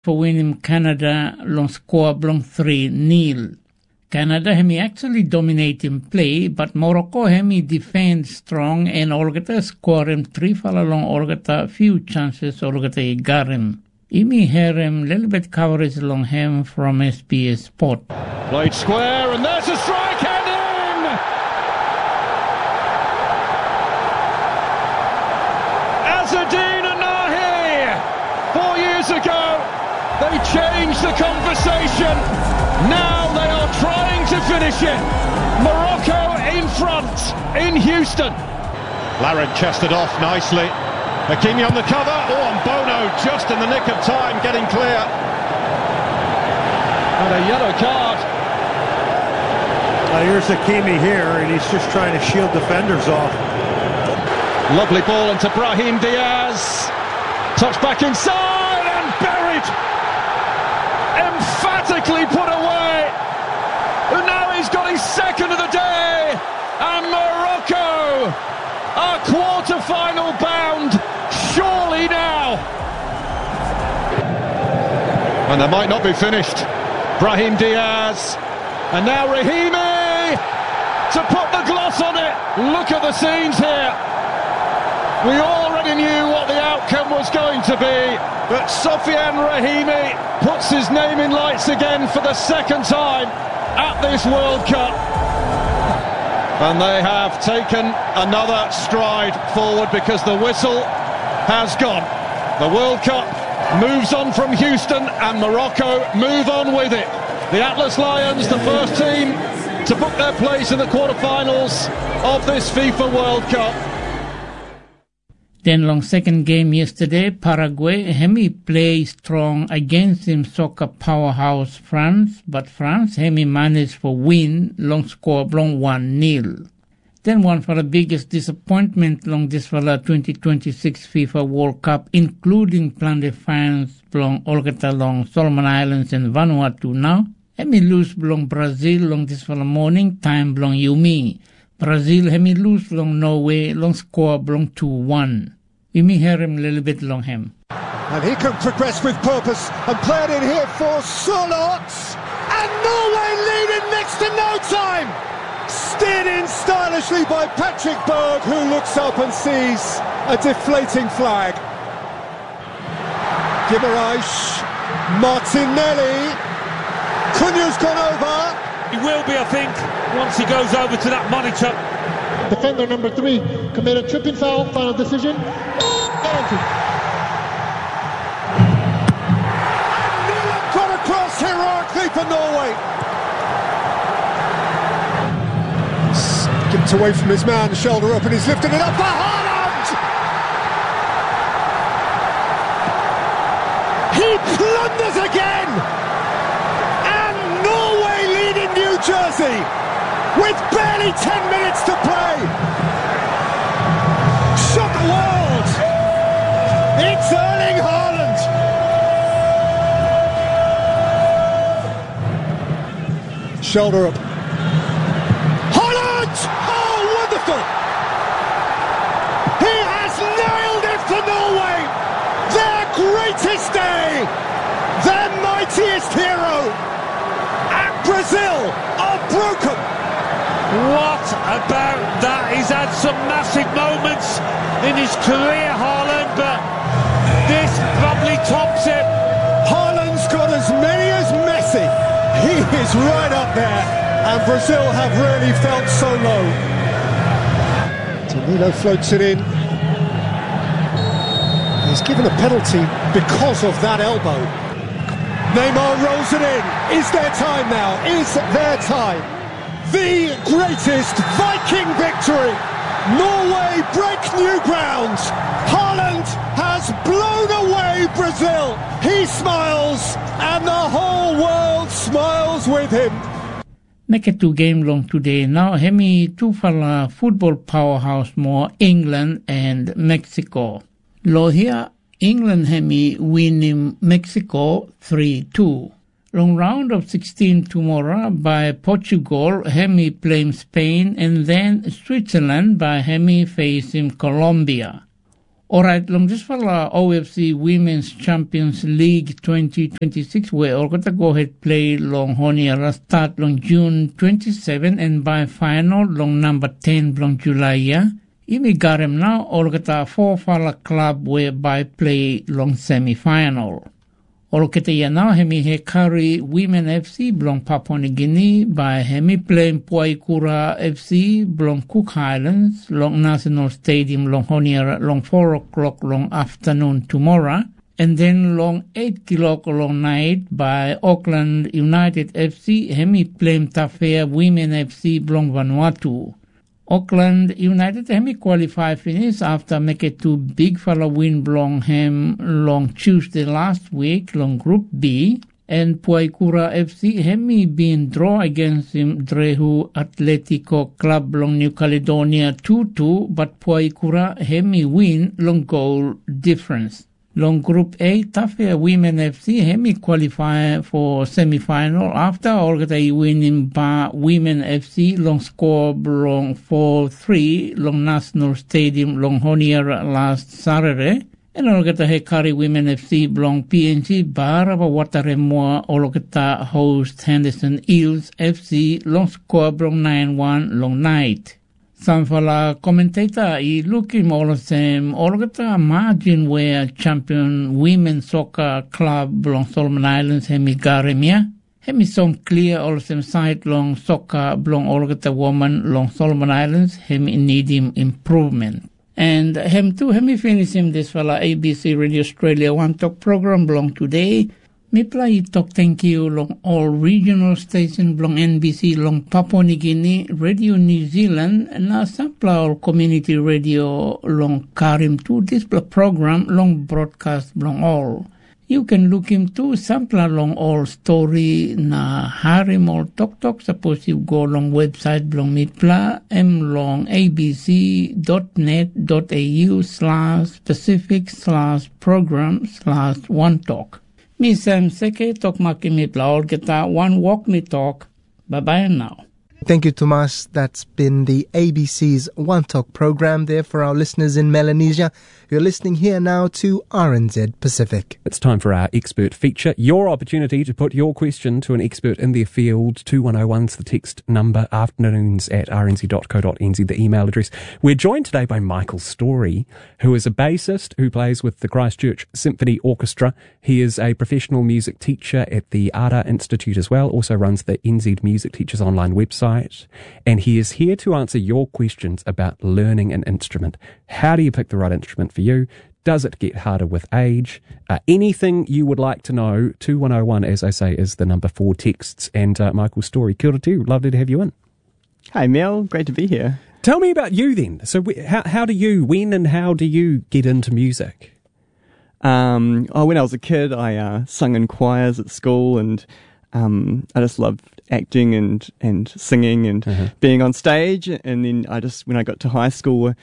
for winning Canada long score blong 3-0. Canada hemi actually dominating play, but Morocco hemi defend strong and Olgata score him 3 fala long Olgata few chances Olgata igarim. Imi herem little bit coverage along him from SBS Sport. Played square and there's a strike and in! Azzedine Nahi! 4 years ago they changed the conversation. Now they are trying to finish it. Morocco in front in Houston. Larin chested off nicely. Hakimi on the cover. Oh, and Bono just in the nick of time getting clear. And a yellow card. Here's Hakimi here, and he's just trying to shield defenders off. Lovely ball into Brahim Diaz. Touch back inside and buried. Emphatically put away. And now he's got his second of the day. And Morocco are quarter-final bound. Surely now. And they might not be finished. Brahim Diaz. And now Rahimi to put the gloss on it. Look at the scenes here. We already knew what the outcome was going to be, but Sofiane Rahimi puts his name in lights again for the second time at this World Cup. And they have taken another stride forward because the whistle has gone. The World Cup moves on from Houston and Morocco move on with it. The Atlas Lions, the first team to book their place in the quarterfinals of this FIFA World Cup. Then long second game yesterday, Paraguay hemi play strong against him soccer powerhouse France, but France hemi managed for win long score long 1-0. Then one for the biggest disappointment long this for the 2026 FIFA World Cup, including plan de France long Olgata long Solomon Islands and Vanuatu now. Hemi lose long Brazil long this for the morning time long Yumi. Brazil hemi lose long Norway long score long 2-1. We may hear him a little bit long him. And he can progress with purpose and play it in here for Solot. And Norway lead in next to no time. Steered in stylishly by Patrick Berg, who looks up and sees a deflating flag. Guimaraes, Martinelli. Cunha's gone over. He will be, I think, once he goes over to that monitor. Defender number 3 committed tripping foul. Final decision. Penalty. And got across heroically for Norway. Skipped away from his man, shoulder up, and he's lifted it up for Haaland. He plunders again. And Norway lead in New Jersey with barely 10 minutes to play. Shock the world. It's Erling Haaland. Shoulder up. Haaland! Oh, wonderful! He has nailed it for Norway. Their greatest day. Their mightiest hero. And Brazil are broken. What about that? He's had some massive moments in his career, Haaland, but this probably tops it. Haaland's got as many as Messi. He is right up there, and Brazil have really felt so low. Danilo floats it in. He's given a penalty because of that elbow. Neymar rolls it in. Is their time now? Is their time? The greatest Viking victory. Norway break new ground. Haaland has blown away Brazil. He smiles, and the whole world smiles with him. Make it 2 game long today. Now, hemi 2 for football powerhouse more England and Mexico. Lo here, England hemi winning Mexico 3-2. Long round of 16 tomorrow by Portugal, hemi playing Spain, and then Switzerland by hemi facing Colombia. Alright, long just for OFC Women's Champions League 2026, where all got to go ahead play long Honiara start long June 27 and by final long number 10 long July. Imi garem now all got a 4 fala club whereby play long semi-final. All kita now hemi Hekari Women FC belong Papua New Guinea by hemi playing Puaikura FC belong Cook Highlands long National Stadium long Honiara long 4 o'clock long afternoon tomorrow, and then long 8 o'clock long night by Auckland United FC hemi playing Tafea Women FC belong Vanuatu. Auckland United hemi qualify finish after make it 2 big fella win belong hem long Tuesday last week long Group B, and Puaikura FC hemi being draw against him Drehu Atletico Club long New Caledonia 2-2, but Puaikura hemi win long goal difference. Long Group A, Tafea Women FC hemi qualify for semi-final after Olgata winning by Women FC long score long 4-3 long National Stadium long Honiara last Saturday, and Olgata Hekari Women FC long PNG Baraba Wataremoa Olgata host Henderson Eels FC long score long 9-1 long night. Some fala commentator I looking all of them all gata margin where champion women's soccer club long Solomon Islands hemi garemia hemi some clear all of them side long soccer long all gata woman long Solomon Islands hemi need him improvement. And hem too hemi finish him this fala ABC Radio Australia One Talk program belong today. Me play talk thank you long all regional station long NBC long Papua New Guinea, Radio New Zealand, and now sampla all community radio long Karim to this program long broadcast long all. You can look him to sampla long all story na Harim or Tok suppose you go long website long mitpla long abc.net.au/specific/program/one talk. Me Sam Seke talk makimi plaol kita one walk me talk. Bye now. Thank you, Tomas. That's been the ABC's One Talk program there for our listeners in Melanesia. You're listening here now to RNZ Pacific. It's time for our expert feature. Your opportunity to put your question to an expert in their field. 2101's the text number, afternoons@rnz.co.nz, the email address. We're joined today by Michael Story, who is a bassist who plays with the Christchurch Symphony Orchestra. He is a professional music teacher at the Ara Institute as well, also runs the NZ Music Teachers online website. And he is here to answer your questions about learning an instrument. How do you pick the right instrument for you? Does it get harder with age? Anything you would like to know, 2101, as I say, is the number for texts. And Michael Story, kia ora tū, lovely to have you in. Hi Mel, great to be here. Tell me about you then. So when and how do you get into music? When I was a kid, I sung in choirs at school, and I just loved acting and singing and being on stage. And then when I got to high school,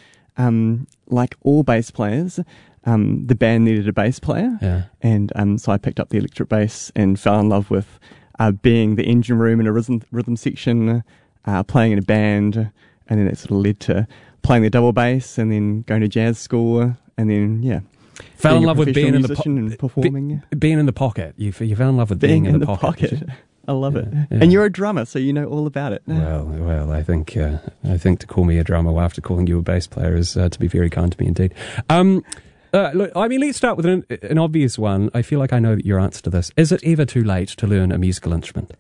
like all bass players, the band needed a bass player. Yeah. And so I picked up the electric bass and fell in love with being the engine room in a rhythm section, playing in a band, and then it sort of led to playing the double bass and then going to jazz school, and then, yeah. Fell in love with being in the and performing. Being in the pocket. You fell in love with being in the pocket. I love it. Yeah. And you're a drummer, so you know all about it. Well, I think to call me a drummer after calling you a bass player is to be very kind to me indeed. Look, I mean, let's start with an obvious one. I feel like I know your answer to this. Is it ever too late to learn a musical instrument?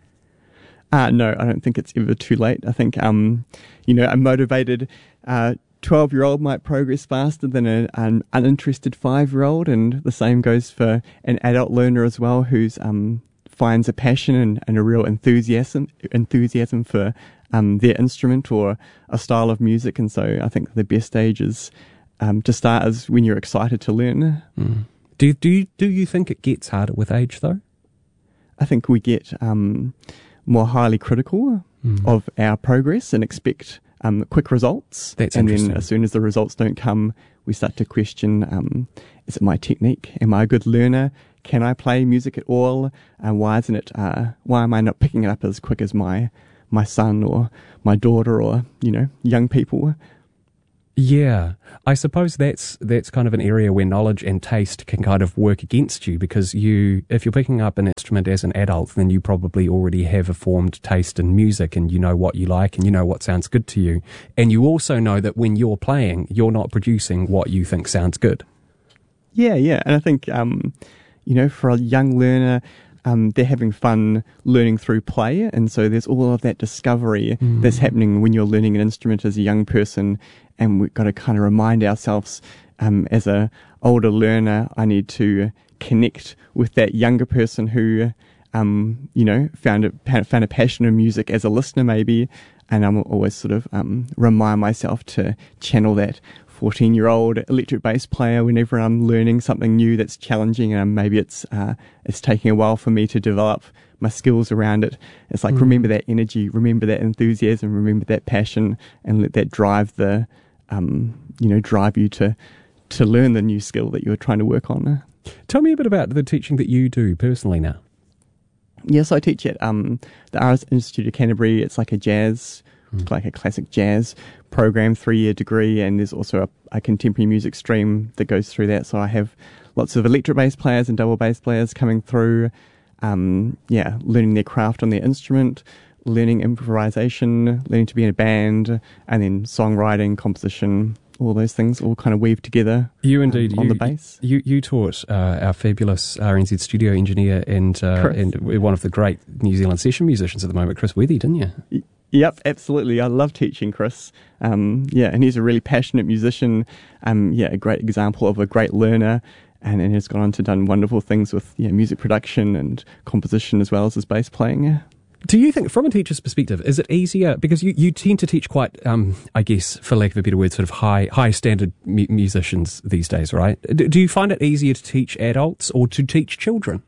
No, I don't think it's ever too late. I think, a motivated 12-year-old might progress faster than an uninterested 5-year-old, and the same goes for an adult learner as well, who's finds a passion and a real enthusiasm for their instrument or a style of music. And so I think the best age is to start is when you're excited to learn. Mm. Do you think it gets harder with age though? I think we get more highly critical of our progress and expect quick results. That's and interesting. Then as soon as the results don't come, we start to question, is it my technique? Am I a good learner? Can I play music at all? Why am I not picking it up as quick as my son or my daughter or, young people? Yeah, I suppose that's kind of an area where knowledge and taste can kind of work against you, because if you're picking up an instrument as an adult, then you probably already have a formed taste in music, and you know what you like and you know what sounds good to you. And you also know that when you're playing, you're not producing what you think sounds good. Yeah. And I think, for a young learner, they're having fun learning through play, and so there's all of that discovery that's happening when you're learning an instrument as a young person. And we've got to kind of remind ourselves, as a older learner, I need to connect with that younger person who, found a passion in music as a listener maybe, and I'm always sort of remind myself to channel that 14-year-old electric bass player whenever I'm learning something new that's challenging, and maybe it's taking a while for me to develop my skills around it. It's like, remember that energy, remember that enthusiasm, remember that passion, and let that drive drive you to learn the new skill that you're trying to work on. Tell me a bit about the teaching that you do personally now. Yes, I teach at the Arts Institute of Canterbury. It's like a classic jazz program, 3-year degree, and there's also a contemporary music stream that goes through that. So I have lots of electric bass players and double bass players coming through, learning their craft on their instrument, learning improvisation, learning to be in a band, and then songwriting, composition, all those things all kind of weave together. You indeed on the bass. You taught our fabulous RNZ studio engineer and one of the great New Zealand session musicians at the moment, Chris Wethy, didn't you? Yep, absolutely. I love teaching Chris. And he's a really passionate musician. A great example of a great learner, and has gone on to done wonderful things with music production and composition as well as his bass playing. Do you think, from a teacher's perspective, is it easier, because you tend to teach quite, I guess, for lack of a better word, sort of high standard musicians these days, right? Do you find it easier to teach adults or to teach children?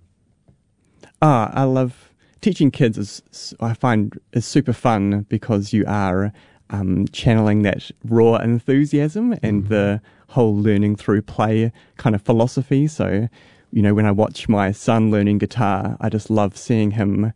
I love teaching kids. I find is super fun, because you are channeling that raw enthusiasm and the whole learning through play kind of philosophy. So, when I watch my son learning guitar, I just love seeing him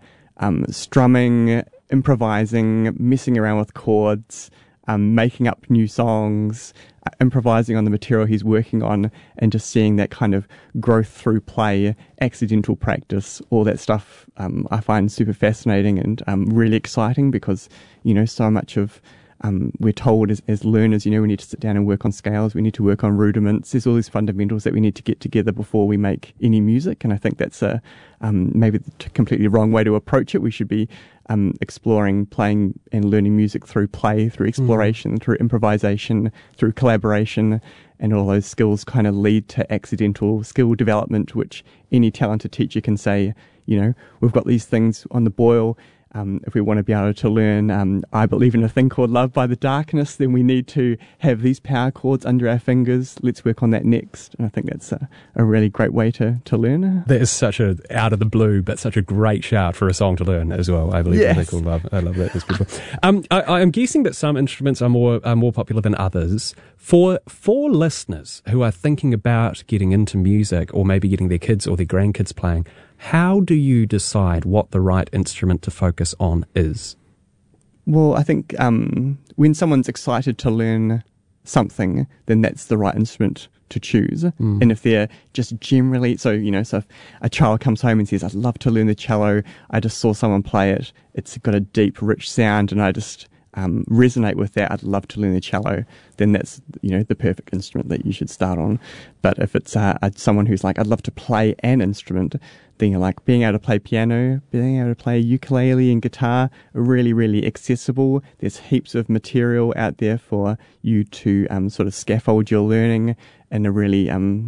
strumming, improvising, messing around with chords, making up new songs, improvising on the material he's working on, and just seeing that kind of growth through play, accidental practice, all that stuff I find super fascinating and really exciting, because, so much of we're told as learners, we need to sit down and work on scales, we need to work on rudiments, there's all these fundamentals that we need to get together before we make any music, and I think that's maybe the completely wrong way to approach it. We should be exploring, playing and learning music through play, through exploration, through improvisation, through collaboration, and all those skills kind of lead to accidental skill development, which any talented teacher can say, we've got these things on the boil. If we want to be able to learn, I believe in a thing called Love by the Darkness, then we need to have these power chords under our fingers. Let's work on that next. And I think that's a really great way to learn. That is such a out of the blue, but such a great shout for a song to learn as well. I believe in a thing called Love. I love that. That's beautiful. I'm guessing that some instruments are more popular than others. For listeners who are thinking about getting into music, or maybe getting their kids or their grandkids playing, how do you decide what the right instrument to focus on is? Well, I think when someone's excited to learn something, then that's the right instrument to choose. And if they're just generally, so if a child comes home and says, I'd love to learn the cello, I just saw someone play it, it's got a deep, rich sound, and I just resonate with that, I'd love to learn the cello, then that's the perfect instrument that you should start on. But if it's someone who's like, I'd love to play an instrument, then you're like, being able to play piano, being able to play ukulele and guitar are really, really accessible. There's heaps of material out there for you to sort of scaffold your learning in a really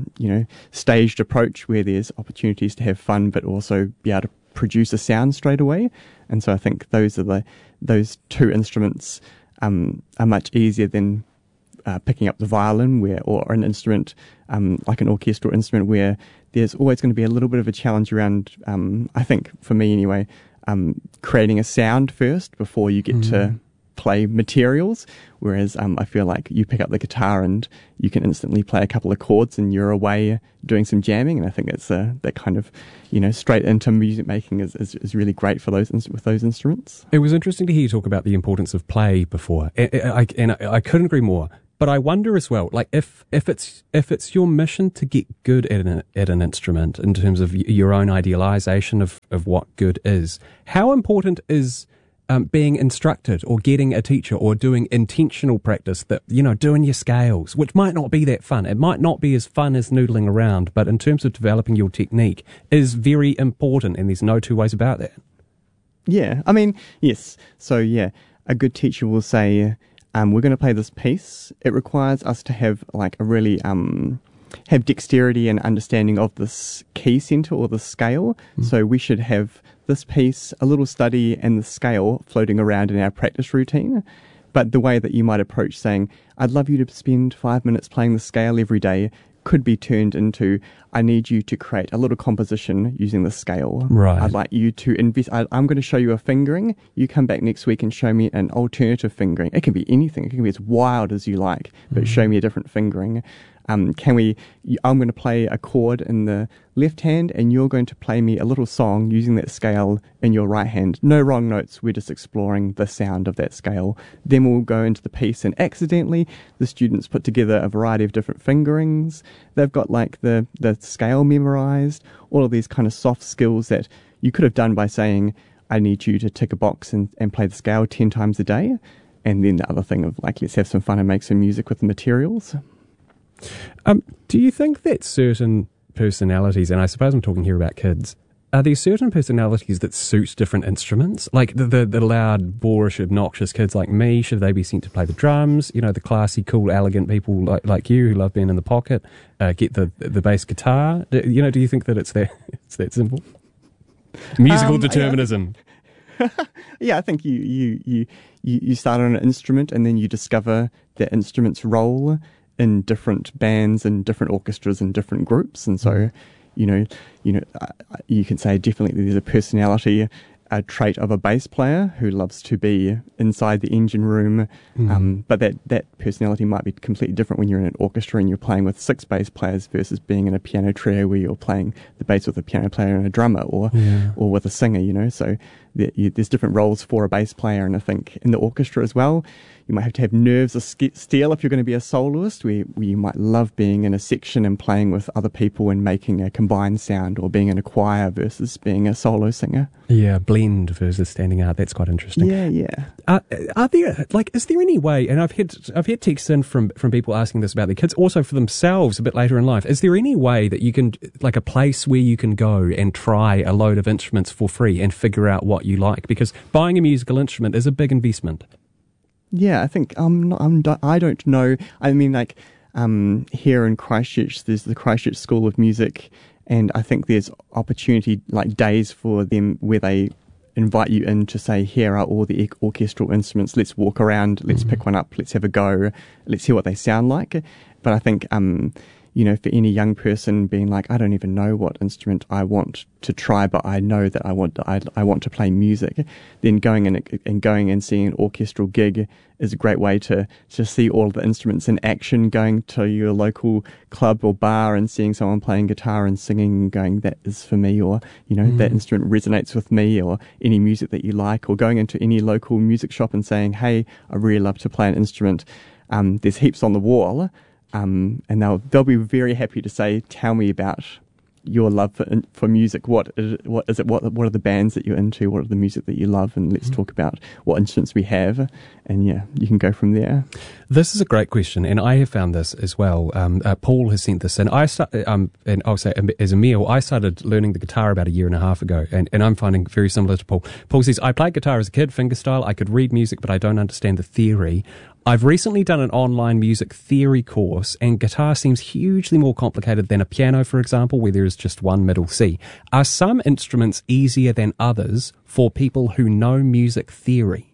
staged approach, where there's opportunities to have fun but also be able to produce a sound straight away. And so I think those two instruments are much easier than picking up the violin, or an instrument like an orchestral instrument, where there's always going to be a little bit of a challenge around, I think for me anyway, creating a sound first before you get to play materials. Whereas I feel like you pick up the guitar and you can instantly play a couple of chords and you're away doing some jamming. And I think that's that kind of straight into music making is really great for with those instruments. It was interesting to hear you talk about the importance of play before, and I couldn't agree more. But I wonder as well, like if it's your mission to get good at an instrument in terms of your own idealization of what good is, how important is being instructed or getting a teacher or doing intentional practice, that, you know, doing your scales, which might not be that fun. It might not be as fun as noodling around, but in terms of developing your technique is very important, and there's no two ways about that. Yeah, I mean, yes. So, yeah, a good teacher will say, we're going to play this piece. It requires us to have like a really have dexterity and understanding of this key center or the scale. So we should have this piece, a little study, and the scale floating around in our practice routine. But the way that you might approach saying, I'd love you to spend 5 minutes playing the scale every day, could be turned into, I need you to create a little composition using the scale. Right. I'd like you to invest. I'm going to show you a fingering. You come back next week and show me an alternative fingering. It can be anything. It can be as wild as you like, but show me a different fingering. I'm going to play a chord in the left hand, and you're going to play me a little song using that scale in your right hand. No wrong notes. We're just exploring the sound of that scale. Then we'll go into the piece, and accidentally the students put together a variety of different fingerings. They've got like the scale memorized, all of these kind of soft skills that you could have done by saying, I need you to tick a box and play the scale 10 times a day. And then the other thing of like, let's have some fun and make some music with the materials. Do you think that certain personalities, and I suppose I'm talking here about kids, are there certain personalities that suit different instruments? Like the loud, boorish, obnoxious kids like me, should they be sent to play the drums? You know, the classy, cool, elegant people like you who love being in the pocket, get the bass guitar. Do you think that it's that simple? Musical determinism. Yeah, I think you start on an instrument and then you discover that instrument's role in different bands and different orchestras and different groups. And so, you can say definitely there's a personality, a trait of a bass player who loves to be inside the engine room. But that personality might be completely different when you're in an orchestra and you're playing with 6 bass players versus being in a piano trio where you're playing the bass with a piano player and a drummer or with a singer, So there's different roles for a bass player. And I think in the orchestra as well, you might have to have nerves of steel if you're going to be a soloist, where you might love being in a section and playing with other people and making a combined sound, or being in a choir versus being a solo singer. Yeah, blend versus standing out. That's quite interesting. Yeah. Are there, is there any way, and I've had texts in from people asking this about their kids, also for themselves a bit later in life, is there any way that you can, like a place where you can go and try a load of instruments for free and figure out what you like? Because buying a musical instrument is a big investment. Yeah, I think I don't know. I mean, here in Christchurch, there's the Christchurch School of Music, and I think there's opportunity, like days for them where they invite you in to say, here are all the orchestral instruments. Let's walk around. Let's pick one up. Let's have a go. Let's hear what they sound like. But I think, for any young person being like, I don't even know what instrument I want to try, but I know that I want to play music, then going and seeing an orchestral gig is a great way to see all the instruments in action. Going to your local club or bar and seeing someone playing guitar and singing and going, that is for me, or that instrument resonates with me, or any music that you like, or going into any local music shop and saying, hey, I really love to play an instrument. There's heaps on the wall. And they'll be very happy to say, tell me about your love for music. What is it? What are the bands that you're into? What are the music that you love? And let's talk about what instruments we have. And you can go from there. This is a great question, and I have found this as well. Paul has sent this in. And I'll say, as Emil, I started learning the guitar about 1.5 years ago, and I'm finding very similar to Paul. Paul says, I played guitar as a kid, fingerstyle. I could read music, but I don't understand the theory. I've recently done an online music theory course, and guitar seems hugely more complicated than a piano, for example, where there is just one middle C. Are some instruments easier than others for people who know music theory?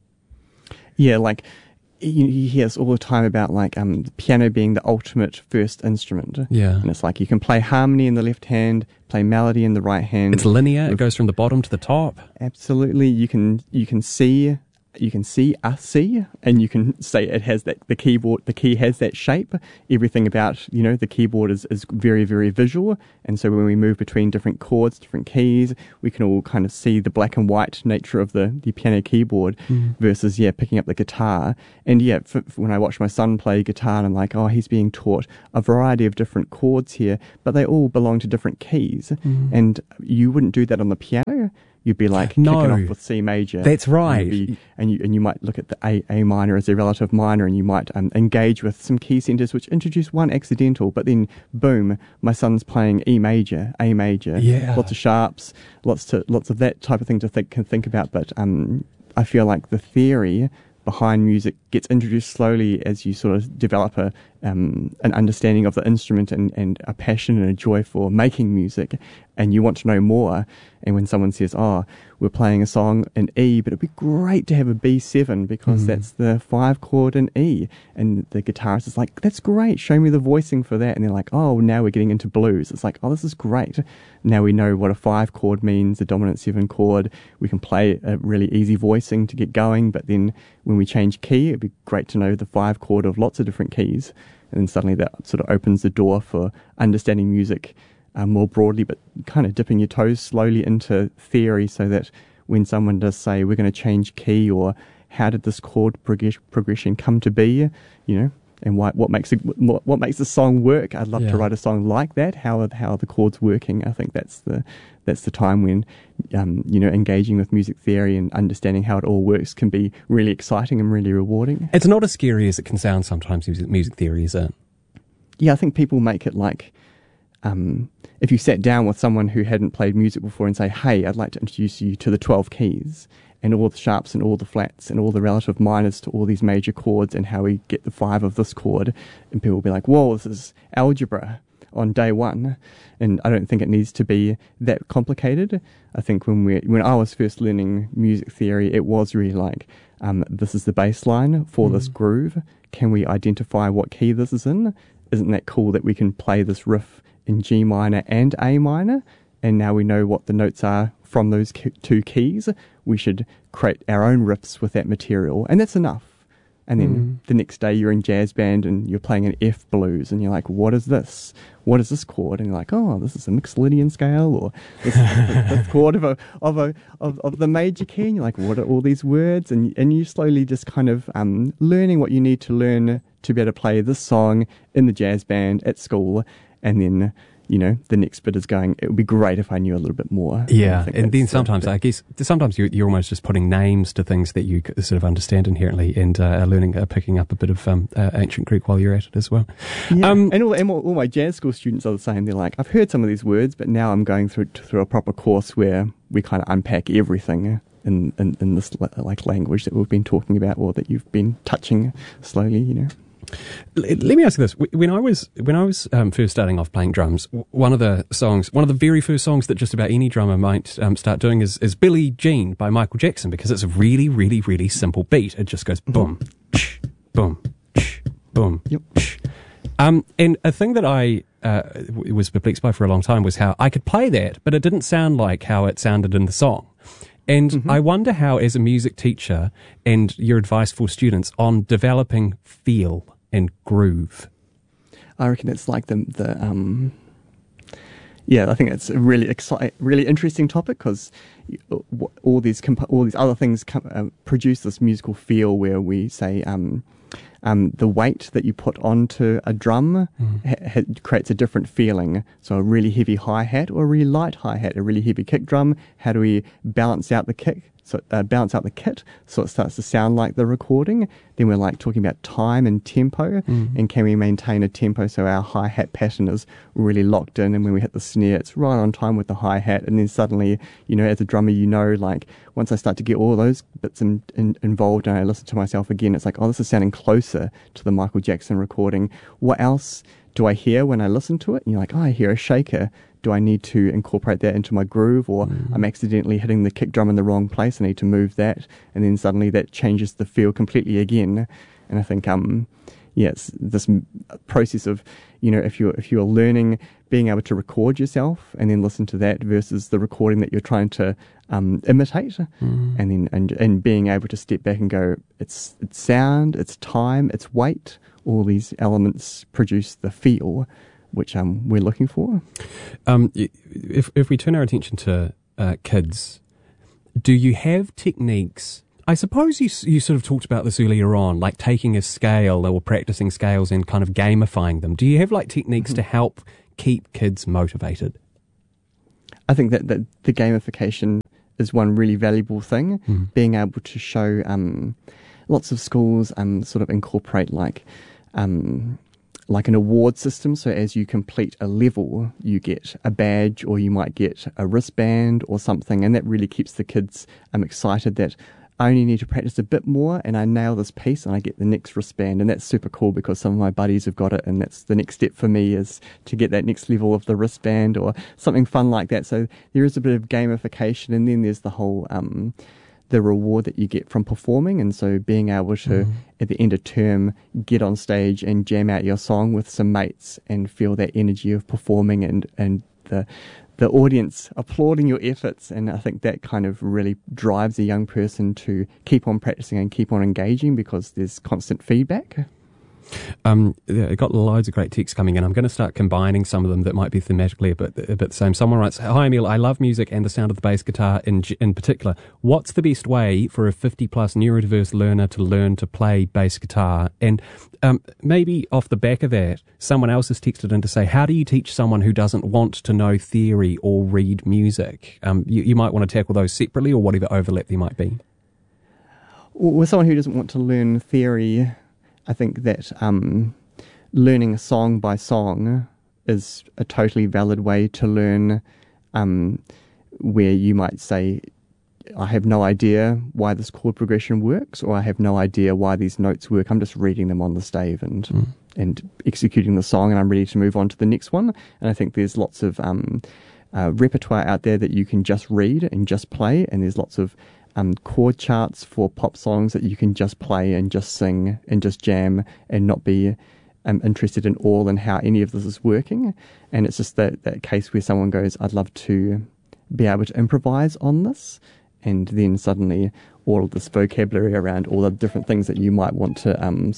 Yeah, you hear this all the time about the piano being the ultimate first instrument. Yeah. And it's like you can play harmony in the left hand, play melody in the right hand. It's linear. It goes from the bottom to the top. Absolutely. You can see you can see a C, and you can say it has that, the key has that shape. Everything about, the keyboard is very, very visual. And so when we move between different chords, different keys, we can all kind of see the black and white nature of the piano keyboard versus, picking up the guitar. And when I watch my son play guitar, and I'm like, oh, he's being taught a variety of different chords here, but they all belong to different keys. And you wouldn't do that on the piano. You'd be like kicking off with C major. That's right. And you might look at the A minor as a relative minor, and you might engage with some key centers which introduce one accidental, but then boom, my son's playing E major, A major, lots of sharps, lots of that type of thing to think about. But I feel like the theory behind music gets introduced slowly as you sort of develop an understanding of the instrument and a passion and a joy for making music, and you want to know more. And when someone says, oh, we're playing a song in E, but it'd be great to have a B7 because that's the 5 chord in E, and the guitarist is like, that's great, show me the voicing for that. And they're like, oh, now we're getting into blues. It's like, oh, this is great. Now we know what a 5 chord means, a dominant 7 chord. We can play a really easy voicing to get going, but then when we change key, it'd be great to know the 5 chord of lots of different keys. And then suddenly that sort of opens the door for understanding music more broadly, but kind of dipping your toes slowly into theory, so that when someone does say, we're going to change key, or how did this chord progression come to be, and what makes the song work. I'd love to write a song like that. How are the chords working? I think that's the time when engaging with music theory and understanding how it all works can be really exciting and really rewarding. It's not as scary as it can sound sometimes. Music theory, is it? Yeah, I think people make it like, if you sat down with someone who hadn't played music before and say, hey, I'd like to introduce you to the 12 keys and all the sharps and all the flats and all the relative minors to all these major chords and how we get the 5 of this chord, and people will be like, whoa, this is algebra on day one. And I don't think it needs to be that complicated. I think when I was first learning music theory, it was really like, this is the bass line for this groove. Can we identify what key this is in? Isn't that cool that we can play this riff in G minor and A minor? And now we know what the notes are from those 2 keys. We should create our own riffs with that material, and that's enough. And then the next day you're in jazz band and you're playing an F blues, and you're like, what is this? What is this chord? And you're like, oh, this is a Mixolydian scale, or this is the chord of the major key. And you're like, what are all these words? And you slowly just kind of learning what you need to learn to be able to play this song in the jazz band at school. And then the next bit is going, it would be great if I knew a little bit more. Yeah, and then sometimes, I guess, you're almost just putting names to things that you sort of understand inherently, and picking up a bit of ancient Greek while you're at it as well. Yeah. And all my jazz school students are the same. They're like, I've heard some of these words, but now I'm going through a proper course where we kind of unpack everything in this like language that we've been talking about, or that you've been touching slowly, Let me ask you this. When I was first starting off playing drums, one of the very first songs that just about any drummer might start doing is Billie Jean by Michael Jackson, because it's a really, really, really simple beat. It just goes boom, boom, boom. Yep. And a thing that I was perplexed by for a long time was how I could play that, but it didn't sound like how it sounded in the song. And I wonder how, as a music teacher, and your advice for students on developing feel and groove. I reckon it's like I think it's a really interesting topic, because all these other things produce this musical feel where we say the weight that you put onto a drum creates a different feeling. So a really heavy hi-hat or a really light hi-hat, a really heavy kick drum, how do we balance out the kick? So balance out the kit so it starts to sound like the recording. Then we're like talking about time and tempo, and can we maintain a tempo so our hi-hat pattern is really locked in, and when we hit the snare it's right on time with the hi-hat. And then suddenly, as a drummer, like once I start to get all those bits involved and I listen to myself again, it's like, oh, this is sounding closer to the Michael Jackson recording. What else do I hear when I listen to it? And you're like, oh, I hear a shaker. Do I need to incorporate that into my groove, or I'm accidentally hitting the kick drum in the wrong place, I need to move that, and then suddenly that changes the feel completely again. And I think it's this process of, if you're learning, being able to record yourself and then listen to that versus the recording that you're trying to imitate, and being able to step back and go, it's sound, it's time, it's weight. All these elements produce the feel which we're looking for. If we turn our attention to kids, do you have techniques? I suppose you sort of talked about this earlier on, like taking a scale or practicing scales and kind of gamifying them. Do you have like techniques to help keep kids motivated? I think that the gamification is one really valuable thing. Being able to show lots of schools sort of incorporate like an award system. So as you complete a level, you get a badge or you might get a wristband or something, and that really keeps the kids excited that I only need to practice a bit more and I nail this piece and I get the next wristband. And that's super cool because some of my buddies have got it, and that's the next step for me is to get that next level of the wristband or something fun like that. So there is a bit of gamification, and then there's the whole the reward that you get from performing. And so being able to at the end of term get on stage and jam out your song with some mates and feel that energy of performing and the audience applauding your efforts. And I think that kind of really drives a young person to keep on practicing and keep on engaging because there's constant feedback. I got loads of great texts coming in. I'm going to start combining some of them that might be thematically a bit the same. Someone writes, "Hi Emil, I love music and the sound of the bass guitar in particular. What's the best way for a 50-plus neurodiverse learner to learn to play bass guitar?" And maybe off the back of that, someone else has texted in to say, how do you teach someone who doesn't want to know theory or read music? You might want to tackle those separately or whatever overlap there might be. With someone who doesn't want to learn theory, I think that learning song by song is a totally valid way to learn, where you might say, I have no idea why this chord progression works, or I have no idea why these notes work. I'm just reading them on the stave and executing the song, and I'm ready to move on to the next one. And I think there's lots of repertoire out there that you can just read and just play, and there's lots of chord charts for pop songs that you can just play and just sing and just jam and not be interested in all and how any of this is working. And it's just that case where someone goes, I'd love to be able to improvise on this, and then suddenly all of this vocabulary around all the different things that you might want to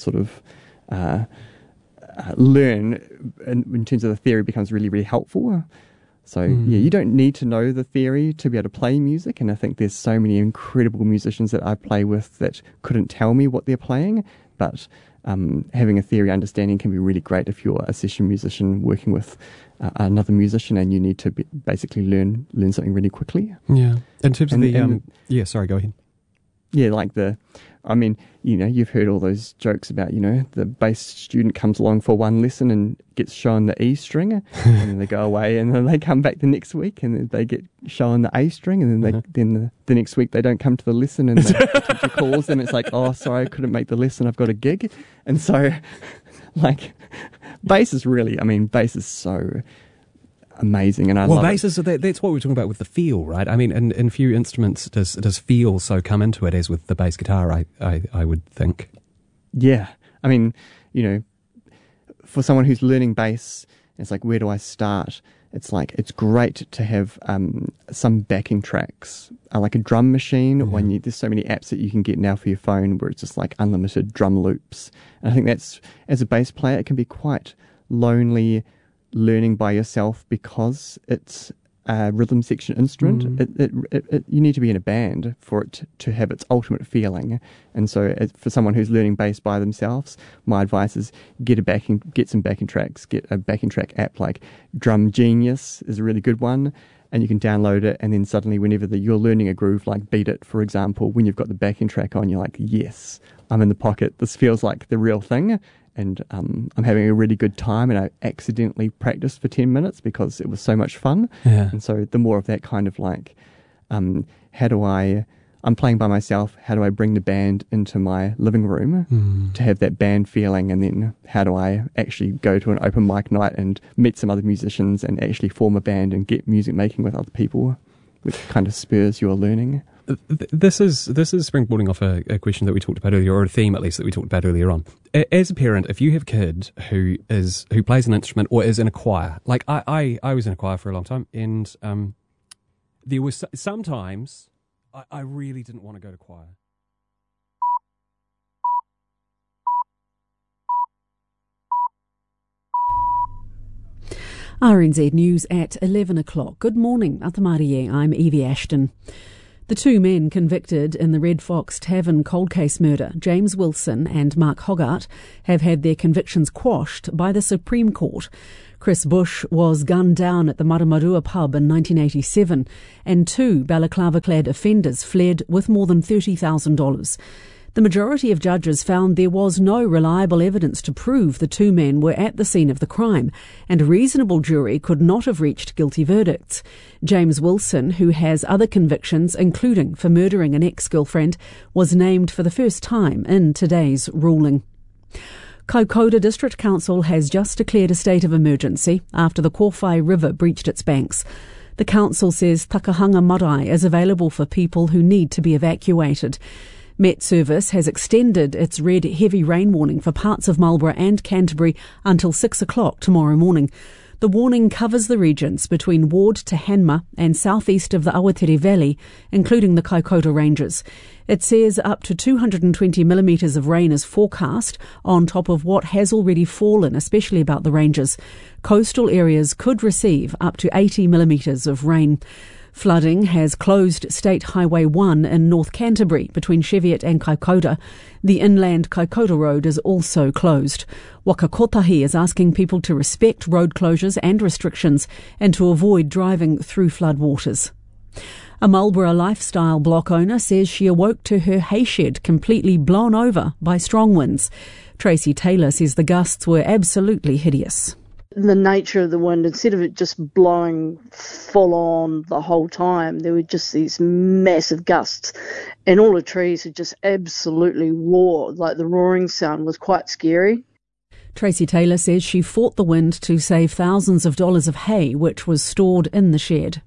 learn in terms of the theory becomes really, really helpful. So, you don't need to know the theory to be able to play music, and I think there's so many incredible musicians that I play with that couldn't tell me what they're playing, but having a theory understanding can be really great if you're a session musician working with another musician and you need to basically learn something really quickly. Yeah. In terms of sorry, go ahead. Yeah, like you've heard all those jokes about, the bass student comes along for one lesson and gets shown the E string, and then they go away, and then they come back the next week and then they get shown the A string, and then the next week they don't come to the lesson, and the teacher calls them. It's like, oh, sorry, I couldn't make the lesson. I've got a gig. And so, bass is so amazing, and I love bass it. That's what we're talking about with the feel, right? I mean, in few instruments does feel so come into it as with the bass guitar, I would think. Yeah. I mean, for someone who's learning bass, it's like, where do I start? It's like, it's great to have some backing tracks, like a drum machine. There's so many apps that you can get now for your phone where it's just like unlimited drum loops. And I think that's, as a bass player, it can be quite lonely learning by yourself because it's a rhythm section instrument. You need to be in a band for it to have its ultimate feeling. And so for someone who's learning bass by themselves, my advice is get some backing tracks, get a backing track app like Drum Genius is a really good one, and you can download it, and then suddenly whenever you're learning a groove like Beat It, for example, when you've got the backing track on, you're like, yes, I'm in the pocket. This feels like the real thing. And I'm having a really good time, and I accidentally practiced for 10 minutes because it was so much fun. Yeah. And so the more of that kind of I'm playing by myself, how do I bring the band into my living room to have that band feeling, and then how do I actually go to an open mic night and meet some other musicians and actually form a band and get music making with other people, which kind of spurs your learning. This is springboarding off a question that we talked about earlier, or a theme at least that we talked about earlier on. As a parent, if you have a kid who plays an instrument or is in a choir, like I was in a choir for a long time, and there was sometimes I really didn't want to go to choir. RNZ News at 11 o'clock. Good morning, Atamarie. I'm Evie Ashton. The two men convicted in the Red Fox Tavern cold case murder, James Wilson and Mark Hoggart, have had their convictions quashed by the Supreme Court. Chris Bush was gunned down at the Maramarua pub in 1987, and two balaclava-clad offenders fled with more than $30,000. The majority of judges found there was no reliable evidence to prove the two men were at the scene of the crime, and a reasonable jury could not have reached guilty verdicts. James Wilson, who has other convictions, including for murdering an ex-girlfriend, was named for the first time in today's ruling. Kaikoura District Council has just declared a state of emergency after the Kōwhai River breached its banks. The council says Takahanga Marae is available for people who need to be evacuated. Met Service has extended its red heavy rain warning for parts of Marlborough and Canterbury until 6 o'clock tomorrow morning. The warning covers the regions between Ward to Hanma and southeast of the Awatere Valley, including the Kaikoura Ranges. It says up to 220 millimetres of rain is forecast, on top of what has already fallen, especially about the ranges. Coastal areas could receive up to 80 millimetres of rain. Flooding has closed State Highway 1 in North Canterbury between Cheviot and Kaikoura. The inland Kaikoura Road is also closed. Waka Kotahi is asking people to respect road closures and restrictions and to avoid driving through floodwaters. A Marlborough lifestyle block owner says she awoke to her hayshed completely blown over by strong winds. Tracy Taylor says the gusts were absolutely hideous. The nature of the wind, instead of it just blowing full on the whole time, there were just these massive gusts, and all the trees had just absolutely roared. Like, the roaring sound was quite scary. Tracy Taylor says she fought the wind to save thousands of dollars of hay, which was stored in the shed.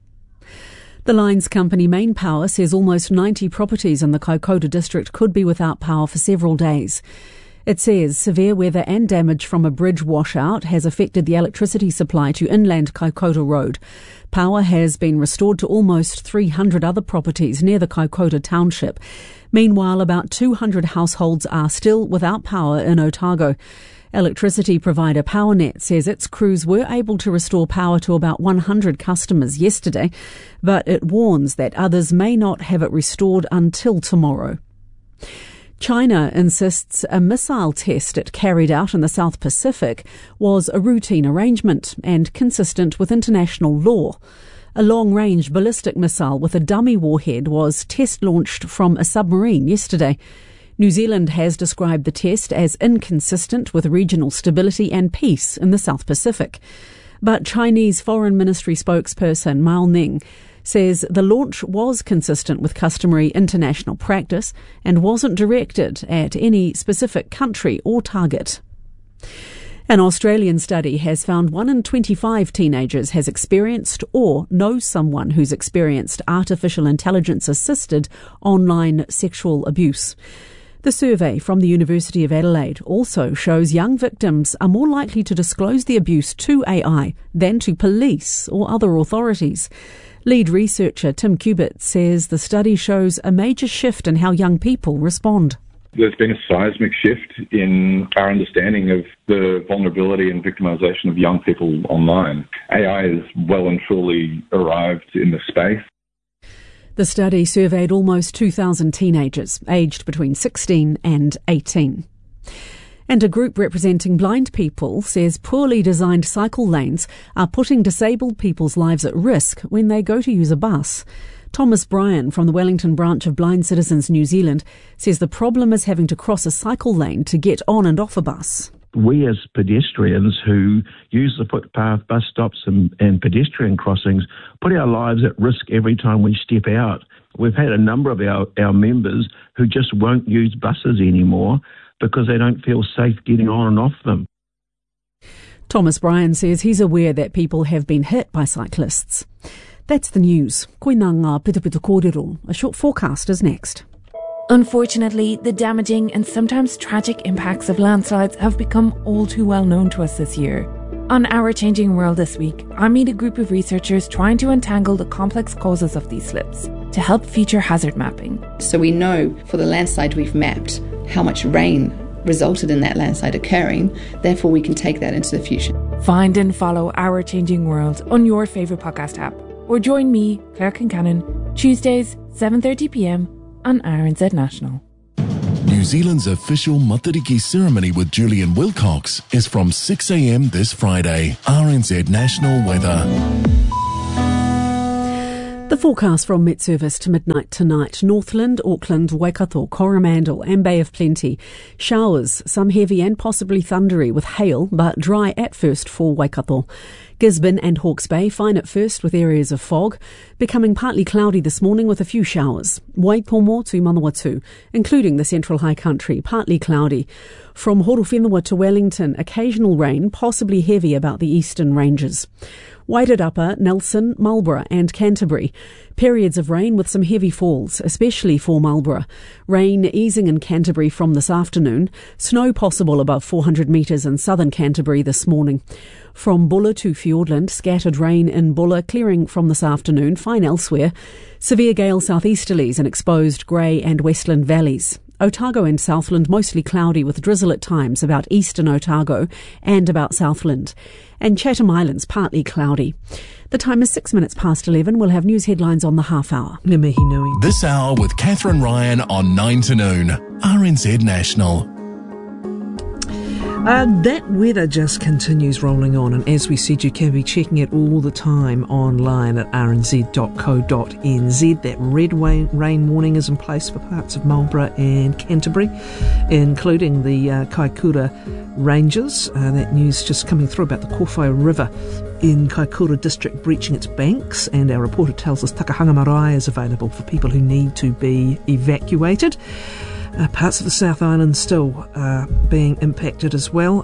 The lines company Main Power says almost 90 properties in the Kaikoura district could be without power for several days. It says severe weather and damage from a bridge washout has affected the electricity supply to inland Kaikoura Road. Power has been restored to almost 300 other properties near the Kaikoura township. Meanwhile, about 200 households are still without power in Otago. Electricity provider PowerNet says its crews were able to restore power to about 100 customers yesterday, but it warns that others may not have it restored until tomorrow. China insists a missile test it carried out in the South Pacific was a routine arrangement and consistent with international law. A long-range ballistic missile with a dummy warhead was test-launched from a submarine yesterday. New Zealand has described the test as inconsistent with regional stability and peace in the South Pacific. But Chinese Foreign Ministry spokesperson Mao Ning says the launch was consistent with customary international practice and wasn't directed at any specific country or target. An Australian study has found 1 in 25 teenagers has experienced or knows someone who's experienced artificial intelligence-assisted online sexual abuse. The survey from the University of Adelaide also shows young victims are more likely to disclose the abuse to AI than to police or other authorities. Lead researcher Tim Cubitt says the study shows a major shift in how young people respond. There's been a seismic shift in our understanding of the vulnerability and victimisation of young people online. AI has well and truly arrived in the space. The study surveyed almost 2,000 teenagers aged between 16 and 18. And a group representing blind people says poorly designed cycle lanes are putting disabled people's lives at risk when they go to use a bus. Thomas Bryan from the Wellington branch of Blind Citizens New Zealand says the problem is having to cross a cycle lane to get on and off a bus. We as pedestrians who use the footpath, bus stops and pedestrian crossings put our lives at risk every time we step out. We've had a number of our members who just won't use buses anymore because they don't feel safe getting on and off them. Thomas Bryan says he's aware that people have been hit by cyclists. That's the news. Koina ngā pitupitu kōrero. A short forecast is next. Unfortunately, the damaging and sometimes tragic impacts of landslides have become all too well known to us this year. On Our Changing World this week, I meet a group of researchers trying to untangle the complex causes of these slips to help feature hazard mapping. So we know for the landslide we've mapped how much rain resulted in that landslide occurring, therefore we can take that into the future. Find and follow Our Changing World on your favourite podcast app, or join me, Claire Kincannon, Tuesdays, 7:30pm on RNZ National. New Zealand's official Matariki ceremony with Julian Wilcox is from 6 a.m. this Friday. RNZ National Weather. The forecast from Met Service to midnight tonight. Northland, Auckland, Waikato, Coromandel and Bay of Plenty. Showers, some heavy and possibly thundery with hail, but dry at first for Waikato. Gisborne and Hawke's Bay fine at first with areas of fog, becoming partly cloudy this morning with a few showers. Waipomo to Manawatu, including the central high country, partly cloudy. From Horowhenua to Wellington, occasional rain, possibly heavy about the eastern ranges. Wairarapa, Nelson, Marlborough and Canterbury. Periods of rain with some heavy falls, especially for Marlborough. Rain easing in Canterbury from this afternoon. Snow possible above 400 metres in southern Canterbury this morning. From Bulla to Fiordland, scattered rain in Bulla, clearing from this afternoon, fine elsewhere. Severe gale southeasterlies in exposed Grey and Westland valleys. Otago and Southland mostly cloudy with drizzle at times about eastern Otago and about Southland. And Chatham Islands partly cloudy. The time is 6 minutes past 11. We'll have news headlines on the half hour. This hour with Catherine Ryan on 9 to noon. RNZ National. That weather just continues rolling on, and as we said, you can be checking it all the time online at rnz.co.nz. That red rain warning is in place for parts of Marlborough and Canterbury, including the Kaikoura Ranges. That news just coming through about the Kowhai River in Kaikoura district breaching its banks, and our reporter tells us Takahanga Marae is available for people who need to be evacuated. Parts of the South Island still being impacted as well.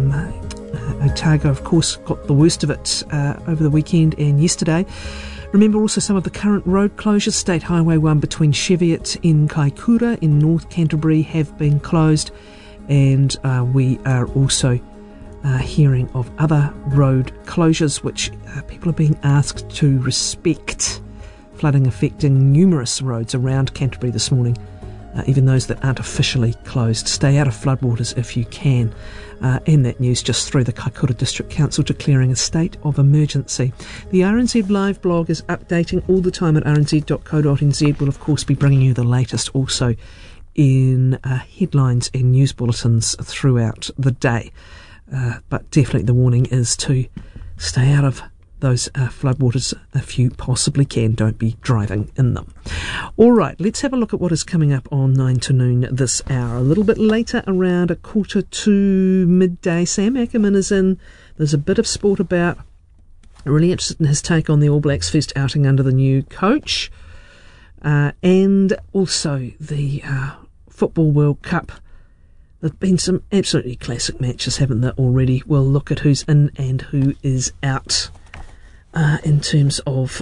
Otago, of course, got the worst of it over the weekend and yesterday. Remember also some of the current road closures. State Highway 1 between Cheviot in Kaikoura in North Canterbury have been closed, and we are also hearing of other road closures which people are being asked to respect. Flooding affecting numerous roads around Canterbury this morning. Even those that aren't officially closed. Stay out of floodwaters if you can. And that news just through the Kaikoura District Council declaring a state of emergency. The RNZ Live blog is updating all the time at rnz.co.nz. We'll of course be bringing you the latest also in headlines and news bulletins throughout the day. But definitely the warning is to stay out of those floodwaters if you possibly can. Don't be driving in them. All right, let's have a look at what is coming up on 9 to noon this hour. A little bit later, around 1:45 midday, Sam Ackerman is in. There's a bit of sport about. Really interested in his take on the All Blacks' first outing under the new coach. And also the Football World Cup. There have been some absolutely classic matches, haven't there, already? We'll look at who's in and who is out. In terms of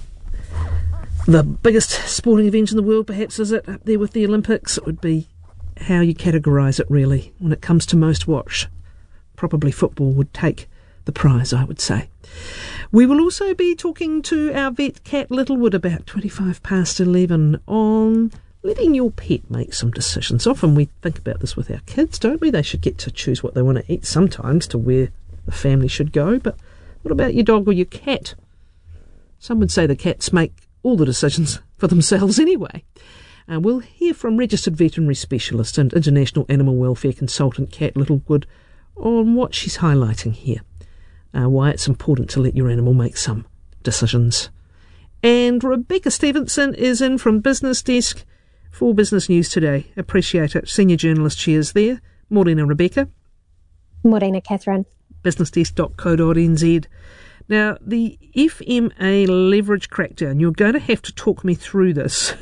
the biggest sporting event in the world, perhaps, is it up there with the Olympics? It would be how you categorise it, really. When it comes to most watched, probably football would take the prize, I would say. We will also be talking to our vet, Kat Littlewood, about 11:25 on letting your pet make some decisions. Often we think about this with our kids, don't we? They should get to choose what they want to eat sometimes, to where the family should go, but what about your dog or your cat? Some would say the cats make all the decisions for themselves anyway. We'll hear from registered veterinary specialist and international animal welfare consultant Kat Littlewood on what she's highlighting here, why it's important to let your animal make some decisions. And Rebecca Stevenson is in from Business Desk for Business News Today. Appreciate it. Senior journalist she is there. Morena, Rebecca. Morena, Catherine. businessdesk.co.nz. Now, the FMA leverage crackdown, you're going to have to talk me through this.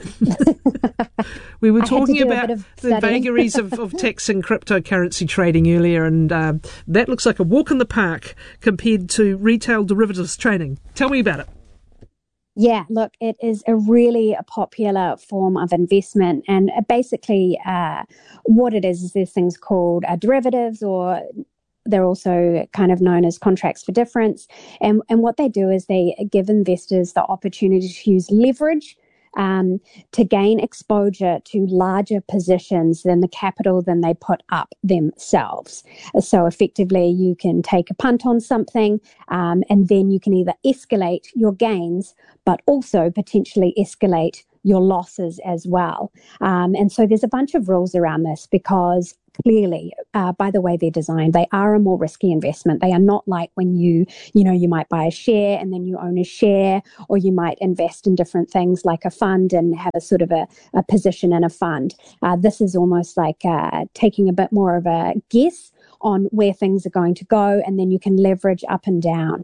We were talking about the vagaries of taxing cryptocurrency trading earlier, and that looks like a walk in the park compared to retail derivatives trading. Tell me about it. Yeah, look, it is a really popular form of investment, and basically what it is there's things called derivatives, or they're also kind of known as contracts for difference. And what they do is they give investors the opportunity to use leverage to gain exposure to larger positions than the capital than they put up themselves. So effectively, you can take a punt on something, and then you can either escalate your gains, but also potentially escalate your losses as well. And so there's a bunch of rules around this because clearly, by the way they're designed, they are a more risky investment. They are not like when you might buy a share and then you own a share, or you might invest in different things like a fund and have a sort of a position in a fund. This is almost like taking a bit more of a guess on where things are going to go, and then you can leverage up and down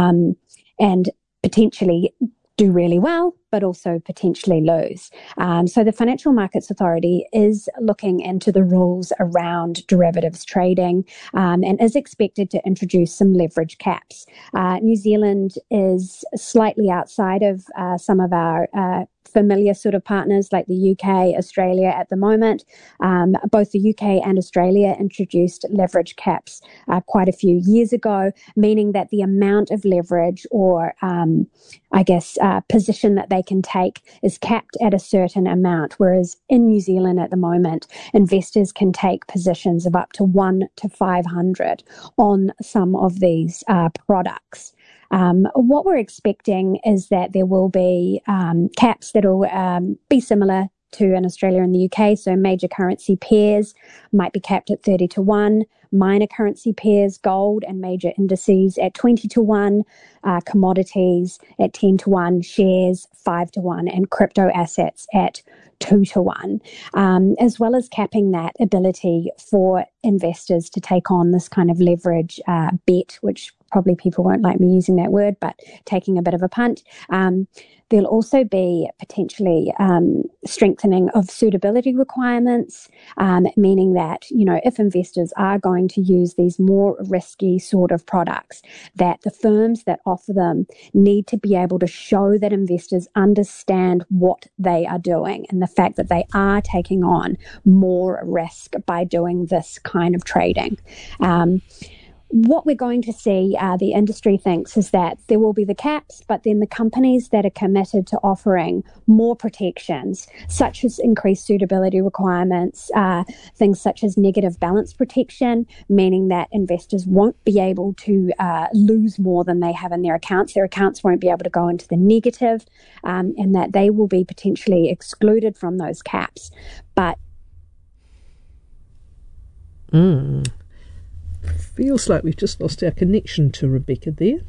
and potentially do really well, but also potentially lose. So the Financial Markets Authority is looking into the rules around derivatives trading and is expected to introduce some leverage caps. New Zealand is slightly outside of some of our familiar sort of partners like the UK, Australia at the moment. Both the UK and Australia introduced leverage caps quite a few years ago, meaning that the amount of leverage or position that they can take is capped at a certain amount, whereas in New Zealand at the moment, investors can take positions of up to 1 to 500 on some of these products. What we're expecting is that there will be caps that will be similar to in Australia and the UK. So major currency pairs might be capped at 30 to 1, minor currency pairs, gold and major indices at 20 to 1, commodities at 10 to 1, shares 5 to 1, and crypto assets at 2 to 1, as well as capping that ability for investors to take on this kind of leverage bet, which probably people won't like me using that word, but taking a bit of a punt. There'll also be potentially strengthening of suitability requirements, meaning that, if investors are going to use these more risky sort of products, that the firms that offer them need to be able to show that investors understand what they are doing and the fact that they are taking on more risk by doing this kind of trading. What we're going to see, the industry thinks, is that there will be the caps, but then the companies that are committed to offering more protections, such as increased suitability requirements, things such as negative balance protection, meaning that investors won't be able to lose more than they have in their accounts. Their accounts won't be able to go into the negative, and that they will be potentially excluded from those caps. But feels like we've just lost our connection to Rebecca there.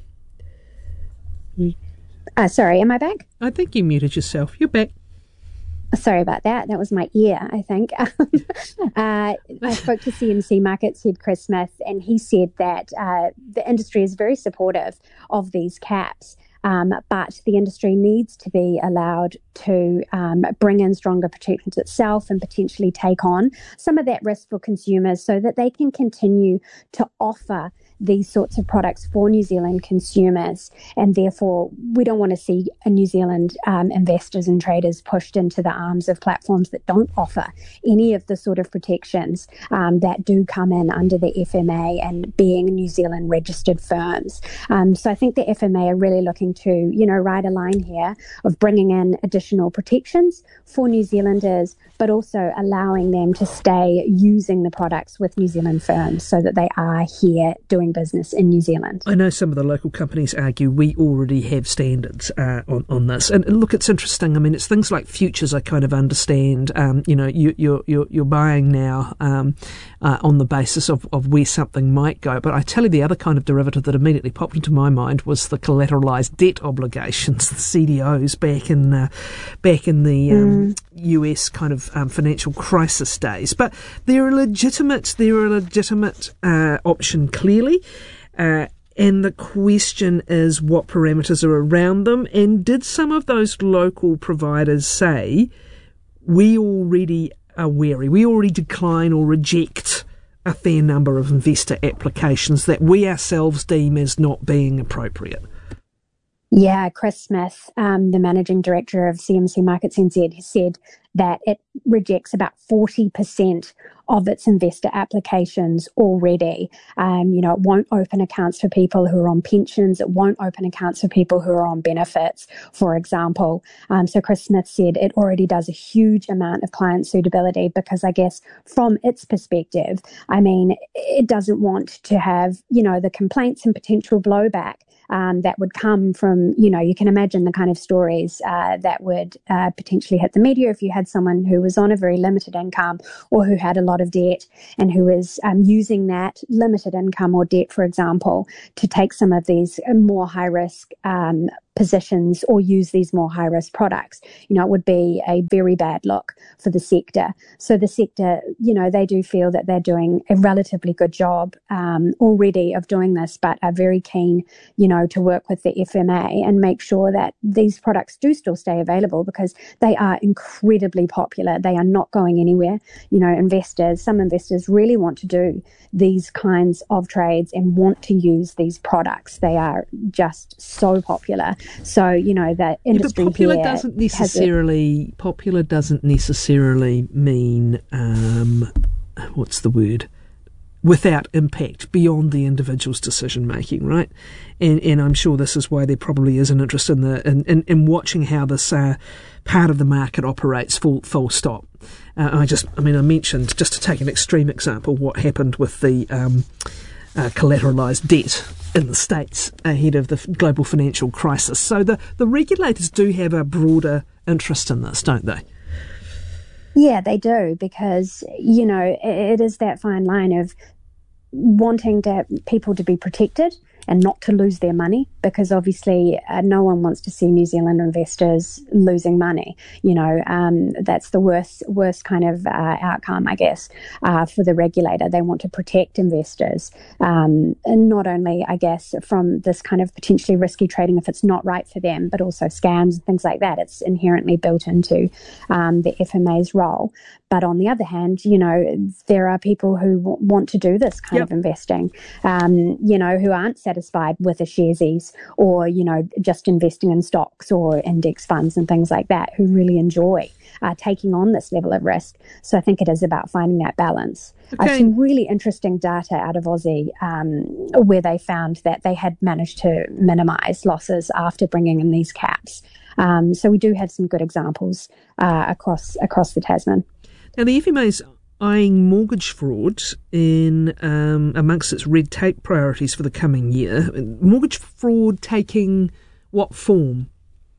Sorry, am I back? I think you muted yourself. You're back. Sorry about that. That was my ear, I think. I spoke to CMC Markets head Chris Smith, and he said that the industry is very supportive of these caps. But the industry needs to be allowed to bring in stronger protections itself and potentially take on some of that risk for consumers so that they can continue to offer these sorts of products for New Zealand consumers. And therefore, we don't want to see New Zealand investors and traders pushed into the arms of platforms that don't offer any of the sort of protections that do come in under the FMA and being New Zealand registered firms. So I think the FMA are really looking to, ride a line here of bringing in additional protections for New Zealanders, but also allowing them to stay using the products with New Zealand firms so that they are here doing business in New Zealand. I know some of the local companies argue we already have standards on this. And look, it's interesting. I mean, it's things like futures I kind of understand. You're buying now on the basis of where something might go. But I tell you, the other kind of derivative that immediately popped into my mind was the collateralized debt obligations, the CDOs back in the US kind of financial crisis days. But they're a legitimate option, clearly. And the question is what parameters are around them, and did some of those local providers say, we already are wary, we already decline or reject a fair number of investor applications that we ourselves deem as not being appropriate? Yeah, Chris Smith, the managing director of CMC Markets NZ, said that it rejects about 40% of its investor applications already. It won't open accounts for people who are on pensions. It won't open accounts for people who are on benefits, for example. So Chris Smith said it already does a huge amount of client suitability because I guess from its perspective, it doesn't want to have, the complaints and potential blowback that would come from, you can imagine the kind of stories that would potentially hit the media if you had someone who was on a very limited income or who had a lot of debt and who was using that limited income or debt, for example, to take some of these more high risk positions or use these more high risk products. It would be a very bad look for the sector. So the sector, they do feel that they're doing a relatively good job already of doing this, but are very keen, to work with the FMA and make sure that these products do still stay available because they are incredibly popular. They are not going anywhere. Some investors really want to do these kinds of trades and want to use these products. They are just so popular. So, that industry but popular doesn't necessarily mean, what's the word? Without impact beyond the individual's decision making, right? And I'm sure this is why there probably is an interest in watching how this part of the market operates. Full stop. I mentioned, just to take an extreme example, what happened with the collateralised debt in the States ahead of the global financial crisis. So the regulators do have a broader interest in this, don't they? Yeah, they do, because, it is that fine line of wanting people to be protected and not to lose their money, because obviously no one wants to see New Zealand investors losing money. That's the worst kind of outcome, I guess, for the regulator. They want to protect investors, and not only, I guess, from this kind of potentially risky trading if it's not right for them, but also scams and things like that. It's inherently built into the FMA's role. But on the other hand, there are people who want to do this kind of investing, who aren't satisfied with a Sharesies or, just investing in stocks or index funds and things like that, who really enjoy taking on this level of risk. So I think it is about finding that balance. Okay. I've seen really interesting data out of Aussie where they found that they had managed to minimise losses after bringing in these caps. So we do have some good examples across the Tasman. Now, the FMA's eyeing mortgage fraud in amongst its red tape priorities for the coming year. Mortgage fraud taking what form?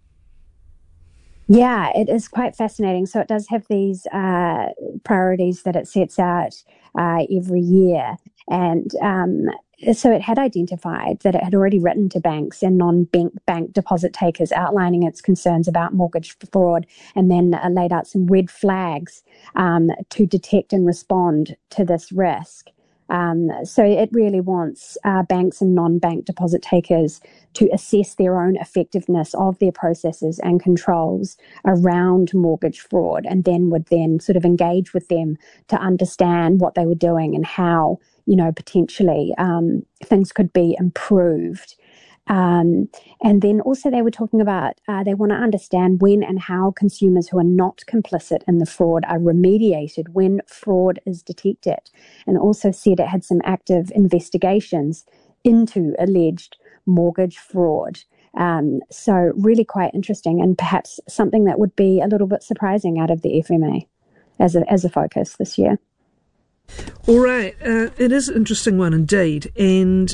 Yeah, it is quite fascinating. So it does have these priorities that it sets out every year. And so it had identified that it had already written to banks and non-bank deposit takers outlining its concerns about mortgage fraud, and then laid out some red flags to detect and respond to this risk. So it really wants banks and non-bank deposit takers to assess their own effectiveness of their processes and controls around mortgage fraud, and then would sort of engage with them to understand what they were doing and how, potentially things could be improved. And then also they were talking about they want to understand when and how consumers who are not complicit in the fraud are remediated when fraud is detected, and also said it had some active investigations into alleged mortgage fraud. So really quite interesting, and perhaps something that would be a little bit surprising out of the FMA as a focus this year. All right. It is an interesting one indeed. And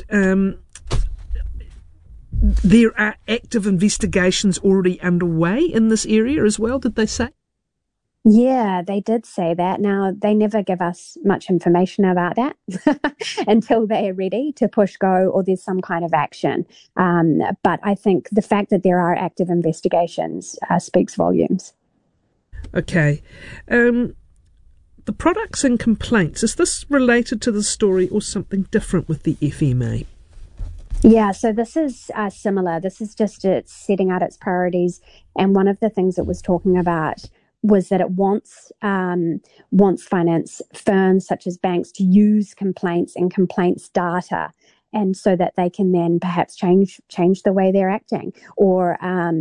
there are active investigations already underway in this area as well, did they say? Yeah, they did say that. Now, they never give us much information about that until they are ready to push go or there's some kind of action. But I think the fact that there are active investigations speaks volumes. Okay. The products and complaints, is this related to the story or something different with the FMA? Yeah, so this is similar. This is just it's setting out its priorities. And one of the things it was talking about was that it wants finance firms such as banks to use complaints and complaints data and so that they can then perhaps change the way they're acting, or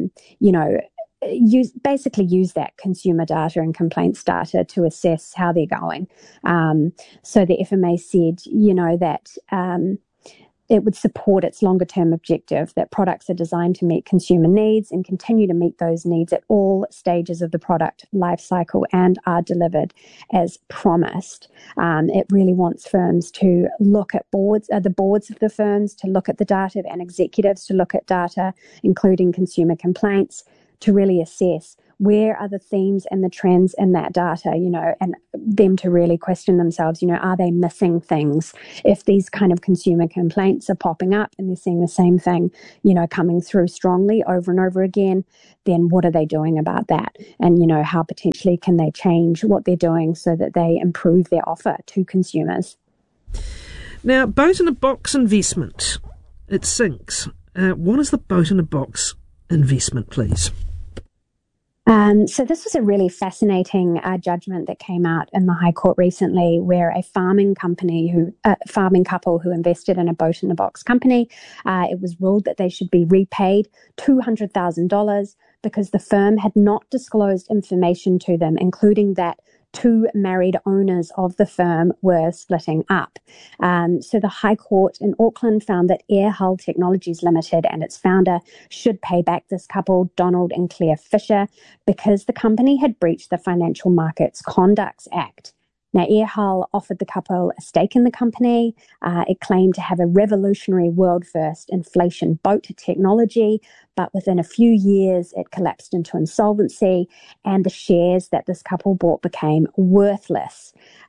use that consumer data and complaints data to assess how they're going. So the FMA said, that it would support its longer term objective that products are designed to meet consumer needs and continue to meet those needs at all stages of the product life cycle and are delivered as promised. It really wants firms to look at the boards of the firms, to look at the data, and executives to look at data, including consumer complaints, to really assess where are the themes and the trends in that data, and them to really question themselves, are they missing things? If these kind of consumer complaints are popping up and they're seeing the same thing, coming through strongly over and over again, then what are they doing about that? And, how potentially can they change what they're doing so that they improve their offer to consumers? Now, boat-in-a-box investment, it sinks. What is the boat-in-a-box investment, please? So this was a really fascinating judgment that came out in the High Court recently, where a farming couple who invested in a boat-in-a-box company, it was ruled that they should be repaid $200,000 because the firm had not disclosed information to them, including that two married owners of the firm were splitting up. So the High Court in Auckland found that Air Hull Technologies Limited and its founder should pay back this couple, Donald and Claire Fisher, because the company had breached the Financial Markets Conducts Act. Now, Air Hull offered the couple a stake in the company. It claimed to have a revolutionary world-first inflation boat technology, but within a few years, it collapsed into insolvency, and the shares that this couple bought became worthless.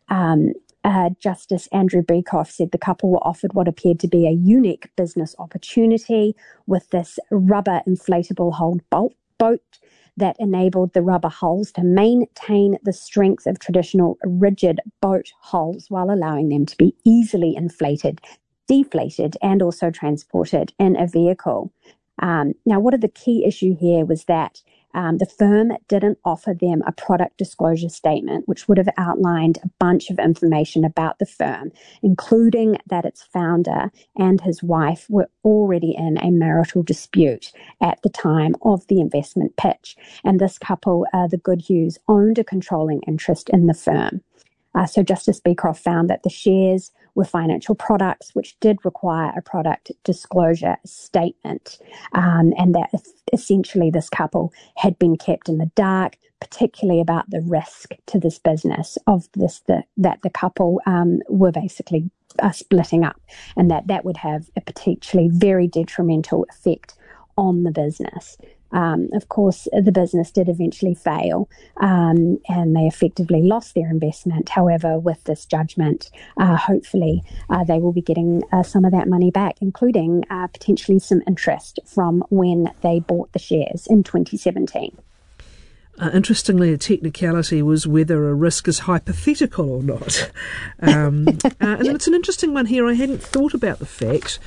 Justice Andrew Beekoff said the couple were offered what appeared to be a unique business opportunity with this rubber inflatable hull boat that enabled the rubber hulls to maintain the strength of traditional rigid boat hulls while allowing them to be easily inflated, deflated, and also transported in a vehicle. Now, what are the key issue here was that the firm didn't offer them a product disclosure statement, which would have outlined a bunch of information about the firm, including that its founder and his wife were already in a marital dispute at the time of the investment pitch. And this couple, the Goodhues, owned a controlling interest in the firm. So Justice Beecroft found that the shares were financial products, which did require a product disclosure statement, and that essentially this couple had been kept in the dark, particularly about the risk to this business of this, that the couple were basically splitting up, and that would have a potentially very detrimental effect on the business. Of course, the business did eventually fail, and they effectively lost their investment. However, with this judgment, hopefully they will be getting some of that money back, including potentially some interest from when they bought the shares in 2017. Interestingly, a technicality was whether a risk is hypothetical or not. And it's an interesting one here. I hadn't thought about the fact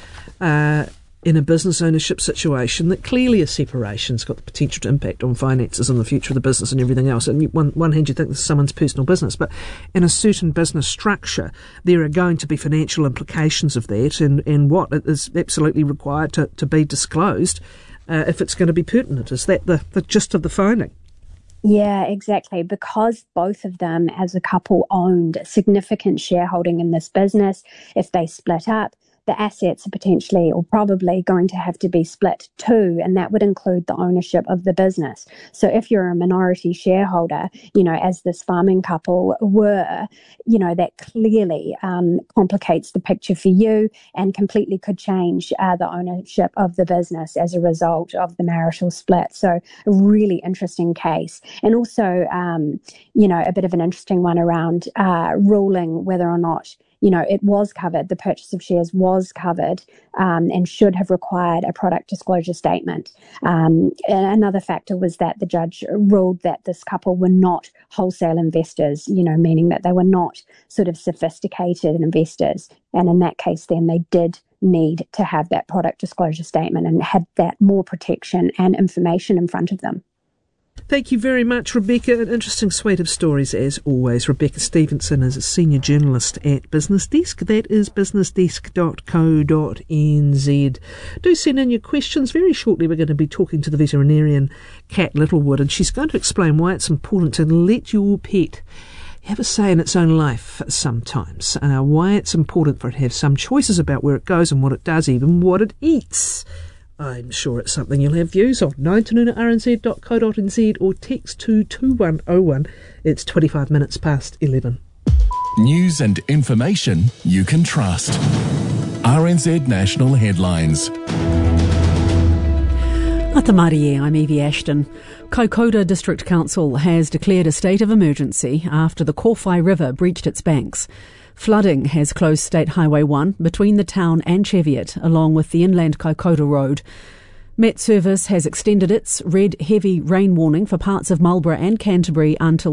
in a business ownership situation that clearly a separation's got the potential to impact on finances and the future of the business and everything else. And on one hand, you think this is someone's personal business, but in a certain business structure, there are going to be financial implications of that and what is absolutely required to be disclosed if it's going to be pertinent. Is that the gist of the finding? Yeah, exactly. Because both of them as a couple owned significant shareholding in this business, if they split up, the assets are potentially or probably going to have to be split too, and that would include the ownership of the business. So if you're a minority shareholder, as this farming couple were, that clearly complicates the picture for you and completely could change the ownership of the business as a result of the marital split. So a really interesting case. And also, a bit of an interesting one around ruling whether or not it was covered, the purchase of shares was covered and should have required a product disclosure statement. Another factor was that the judge ruled that this couple were not wholesale investors, meaning that they were not sort of sophisticated investors. And in that case, then they did need to have that product disclosure statement and had that more protection and information in front of them. Thank you very much, Rebecca. An interesting suite of stories, as always. Rebecca Stevenson is a senior journalist at Business Desk. That is businessdesk.co.nz. Do send in your questions. Very shortly we're going to be talking to the veterinarian, Kat Littlewood, and she's going to explain why it's important to let your pet have a say in its own life sometimes. Why it's important for it to have some choices about where it goes and what it does, even what it eats. I'm sure it's something you'll have views on. 9to-noon@rnz.co.nz or text to 2101. It's 25 minutes past 11. News and information you can trust. RNZ National Headlines. Atamarie, I'm Evie Ashton. Kaikoura District Council has declared a state of emergency after the Kowhai River breached its banks. Flooding has closed State Highway 1 between the town and Cheviot, along with the inland Kaikoura Road. Met Service has extended its red heavy rain warning for parts of Marlborough and Canterbury until